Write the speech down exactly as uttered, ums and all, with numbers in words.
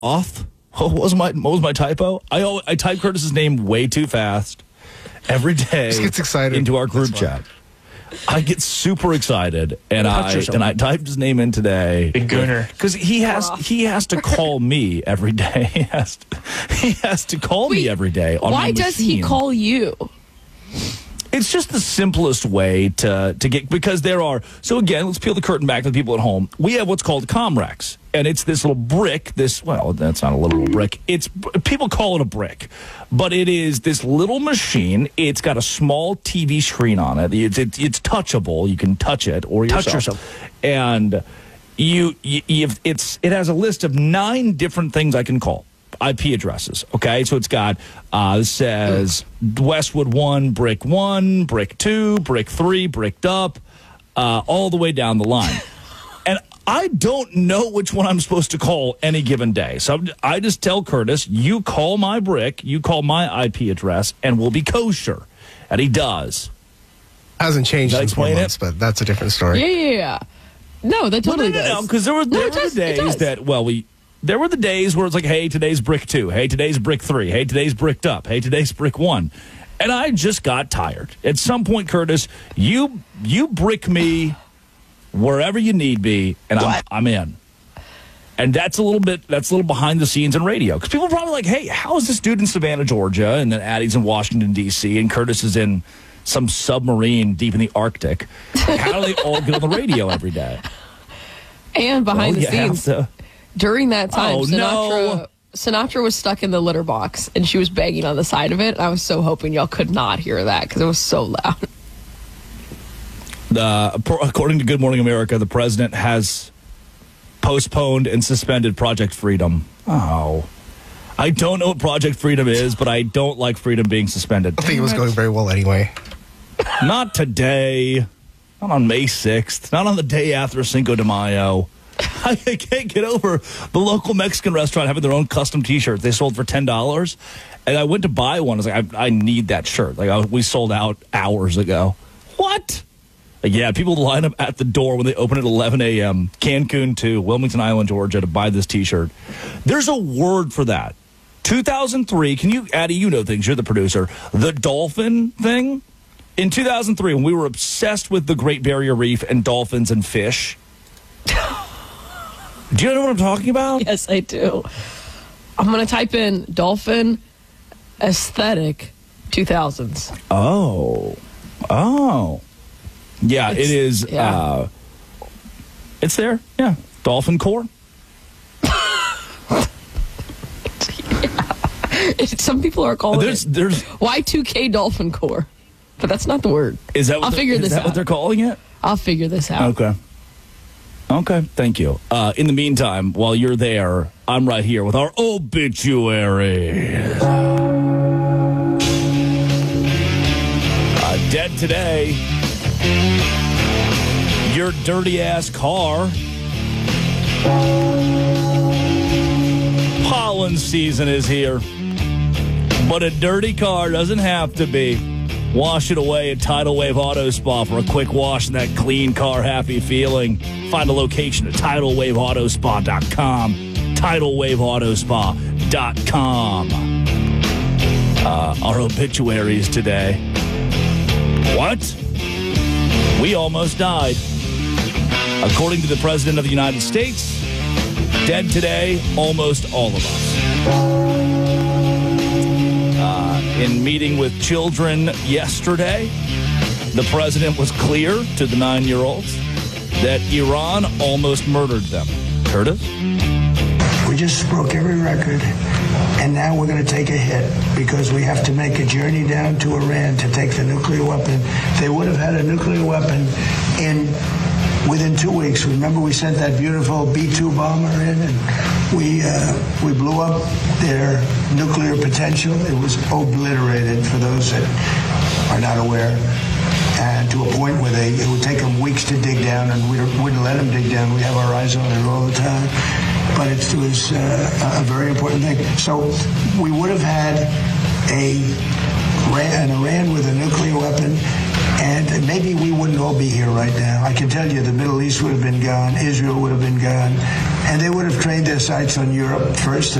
Off. What was my what was my typo? I al- I type Curtis's name way too fast every day. Just gets excited into our group chat. I get super excited, and I and I typed his name in today. Big Gooner, because he has he has to call me every day. He has to, he has to call Wait, me every day. On why my does he machine. call you? It's just the simplest way to to get, because there are, so again, let's peel the curtain back to the people at home. We have what's called Comrex, and it's this little brick, this, well, that's not a little brick. It's, people call it a brick, but it is this little machine. It's got a small T V screen on it. It's, it's, it's touchable. You can touch it or yourself. Touch yourself. And you, you you've, it's, it has a list of nine different things I can call. I P addresses, okay? So it's got, uh, it says Westwood one, brick one, brick two, brick three, bricked up, uh, all the way down the line. And I don't know which one I'm supposed to call any given day. So I just tell Curtis, you call my brick, you call my I P address, and we'll be kosher. And he does. Hasn't changed in four explain months, it? but that's a different story. Yeah, yeah, yeah. No, that totally no, no, does. no, because there were, No, there it were does, the it days does. that, well, we... There were the days where it's like, hey, today's brick two. Hey, today's brick three. Hey, today's bricked up. Hey, today's brick one. And I just got tired. At some point, Curtis, you you brick me wherever you need be, and I'm, I'm in. And that's a little bit, that's a little behind the scenes in radio. Because people are probably like, hey, how is this dude in Savannah, Georgia, and then Addie's in Washington, D C, and Curtis is in some submarine deep in the Arctic? How do they all get on the radio every day? And behind Well, the you have scenes, to- during that time, Oh, Sinatra, no. Sinatra was stuck in the litter box, and she was banging on the side of it. I was so hoping y'all could not hear that because it was so loud. The, according to Good Morning America, the president has postponed and suspended Project Freedom. Oh. I don't know what Project Freedom is, but I don't like freedom being suspended. I think it was going very well anyway. Not today. Not on May sixth. Not on the day after Cinco de Mayo. I can't get over the local Mexican restaurant having their own custom T-shirts. They sold for ten dollars, and I went to buy one. I was like, I, I need that shirt. Like I, we sold out hours ago. What? Like, yeah, people line up at the door when they open at eleven a.m. Cancun to Wilmington Island, Georgia, to buy this T-shirt. There's a word for that. two thousand three. Can you, Addie? You know things. You're the producer. The dolphin thing. In two thousand three, when we were obsessed with the Great Barrier Reef and dolphins and fish. Do you know what I'm talking about? Yes, I do. I'm going to type in dolphin aesthetic two thousands. Oh. Oh. Yeah, It's- it is. yeah. Uh, it's there. Yeah. Dolphin core. Some people are calling There's, it there's, Y two K dolphin core, but that's not the word. is that what I'll they're- figure is this that out. what they're calling it? I'll figure this out. Okay. Okay, thank you. Uh, in the meantime, while you're there, I'm right here with our obituaries. Uh, dead today. Your dirty ass car. Pollen season is here. But a dirty car doesn't have to be. Wash it away at Tidal Wave Auto Spa for a quick wash and that clean car happy feeling. Find a location at tidal wave auto spa dot com. tidal wave auto spa dot com. Uh, our obituaries today. What? We almost died. According to the President of the United States, dead today, almost all of us. In meeting with children yesterday, the president was clear to the nine-year-olds that Iran almost murdered them. Curtis? We just broke every record, and now we're going to take a hit because we have to make a journey down to Iran to take the nuclear weapon. They would have had a nuclear weapon in within two weeks. Remember, we sent that beautiful B two bomber in, and we uh, we blew up their nuclear potential. It was obliterated, for those that are not aware, and to a point where they it would take them weeks to dig down, and we wouldn't let them dig down. We have our eyes on it all the time. But it was uh, a very important thing. So we would have had a an Iran with a nuclear weapon, And maybe we wouldn't all be here right now. I can tell you the Middle East would have been gone, Israel would have been gone, and they would have trained their sights on Europe first.